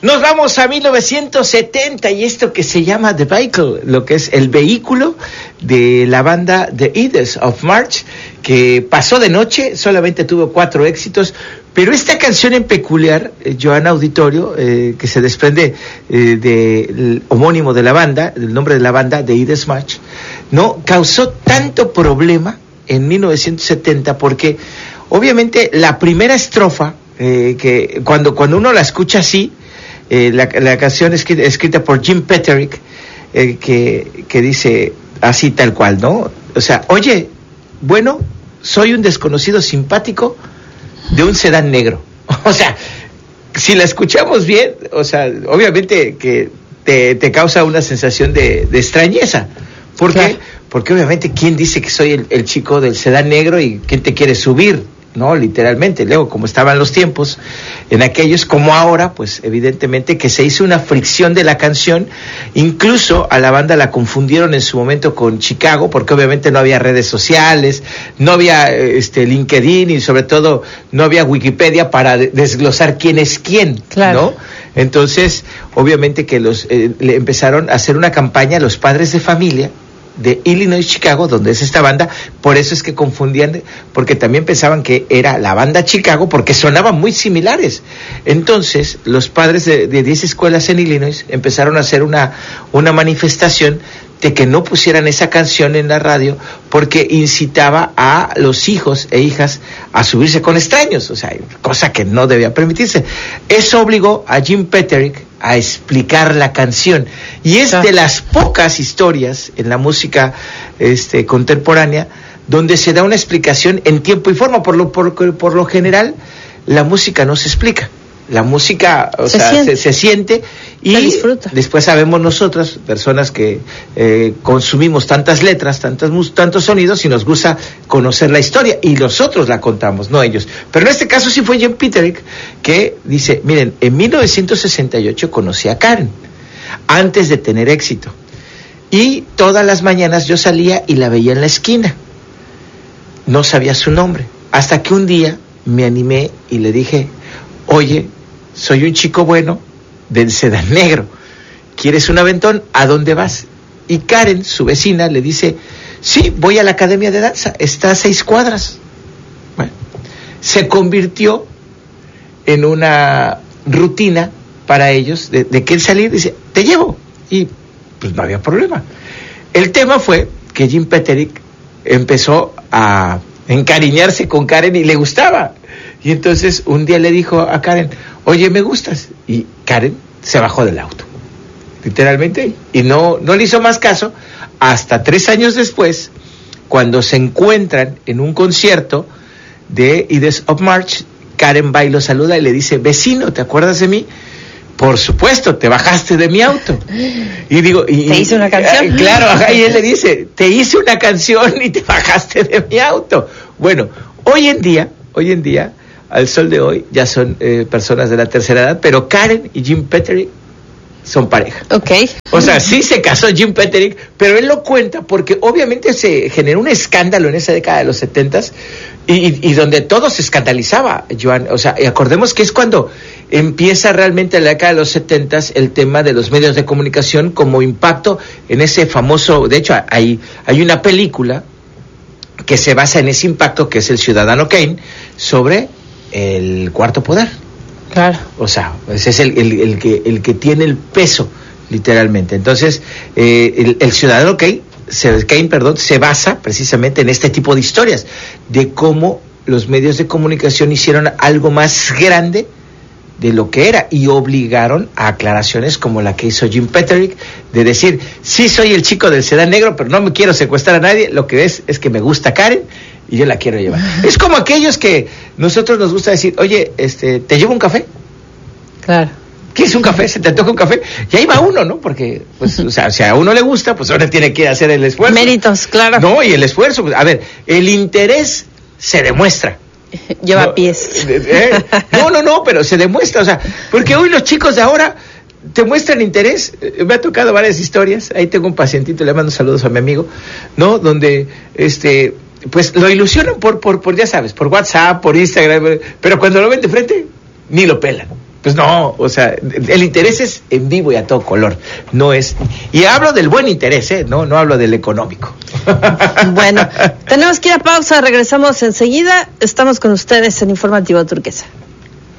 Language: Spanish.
Nos vamos a 1970 y esto que se llama The Vehicle, lo que es el vehículo de la banda The Ides of March, que pasó de noche, solamente tuvo 4 éxitos, pero esta canción en peculiar, Joana Auditorio, que se desprende del homónimo de la banda, del nombre de la banda, The Ides March, no causó tanto problema en 1970 porque obviamente la primera estrofa, que cuando uno la escucha así, la canción escrita por Jim Petterick, que dice así tal cual, ¿no? O sea, oye, bueno, soy un desconocido simpático de un sedán negro. O sea, si la escuchamos bien, o sea, obviamente que te causa una sensación de extrañeza. ¿Por qué? Claro. Porque obviamente, ¿quién dice que soy el chico del sedán negro y quién te quiere subir? No, literalmente. Luego, como estaban los tiempos en aquellos, como ahora, pues evidentemente que se hizo una fricción de la canción. Incluso a la banda la confundieron en su momento con Chicago, porque obviamente no había redes sociales, no había LinkedIn y sobre todo no había Wikipedia para desglosar quién es quién, claro, ¿no? Entonces, obviamente que le empezaron a hacer una campaña a los padres de familia de Illinois, Chicago, donde es esta banda. Por eso es que confundían, porque también pensaban que era la banda Chicago, porque sonaban muy similares. Entonces, los padres de 10 escuelas en Illinois empezaron a hacer una manifestación de que no pusieran esa canción en la radio, porque incitaba a los hijos e hijas a subirse con extraños, o sea, cosa que no debía permitirse. Eso obligó a Jim Petterick a explicar la canción, y es de las pocas historias en la música contemporánea donde se da una explicación en tiempo y forma. Por lo general la música no se explica, la música, o sea, se siente y después sabemos nosotras, personas que consumimos tantas letras, tantos sonidos, y nos gusta conocer la historia, y nosotros la contamos, no ellos. Pero en este caso sí fue Jim Petterick que dice, miren, en 1968 conocí a Karen, antes de tener éxito, y todas las mañanas yo salía y la veía en la esquina. No sabía su nombre, hasta que un día me animé y le dije, oye, soy un chico bueno del sedán negro, ¿quieres un aventón? ¿A dónde vas? Y Karen, su vecina, le dice, sí, voy a la academia de danza, está a 6 cuadras. Bueno, se convirtió en una rutina para ellos, de que él salir, dice, te llevo, y pues no había problema. El tema fue que Jim Petterick empezó a encariñarse con Karen y le gustaba. Y entonces un día le dijo a Karen, oye, me gustas. Y Karen se bajó del auto, literalmente, y no le hizo más caso hasta 3 años después, cuando se encuentran en un concierto de Ides of March. Karen va y lo saluda y le dice, vecino, ¿te acuerdas de mí? Por supuesto, te bajaste de mi auto. Y digo, ¿te hice una canción? Claro, ajá, y él le dice, te hice una canción y te bajaste de mi auto. Bueno, hoy en día, al sol de hoy, ya son personas de la tercera edad, pero Karen y Jim Petterick son pareja. Okay. O sea, sí se casó Jim Petterick, pero él lo cuenta porque obviamente se generó un escándalo en esa década de los 70s y donde todo se escandalizaba, Joan. O sea, y acordemos que es cuando empieza realmente en la década de los 70s el tema de los medios de comunicación como impacto en ese famoso, de hecho hay una película que se basa en ese impacto, que es El Ciudadano Kane, sobre el cuarto poder. Claro. O sea, ese es el que tiene el peso, literalmente. Entonces, el Ciudadano Kane, se basa precisamente en este tipo de historias, de cómo los medios de comunicación hicieron algo más grande de lo que era, y obligaron a aclaraciones como la que hizo Jim Petterick, de decir, sí soy el chico del sedán negro, pero no me quiero secuestrar a nadie, lo que es que me gusta Karen y yo la quiero llevar. Es como aquellos que nosotros nos gusta decir, oye, ¿te llevo un café? Claro. ¿Quieres un café? ¿Se te antoja un café? Y ahí va uno, ¿no? Porque, pues, o sea, si a uno le gusta, pues ahora tiene que hacer el esfuerzo. Méritos, claro. No, y el esfuerzo, pues, a ver, el interés se demuestra. Lleva pies. No, pero se demuestra, o sea, porque hoy los chicos de ahora te muestran interés. Me ha tocado varias historias, ahí tengo un pacientito, le mando saludos a mi amigo, ¿no? Donde, pues lo ilusionan por ya sabes, por WhatsApp, por Instagram, pero cuando lo ven de frente, ni lo pelan. Pues no, o sea, el interés es en vivo y a todo color, no es... Y hablo del buen interés, no hablo del económico. Bueno, tenemos que ir a pausa, regresamos enseguida. Estamos con ustedes en Informativo Turquesa.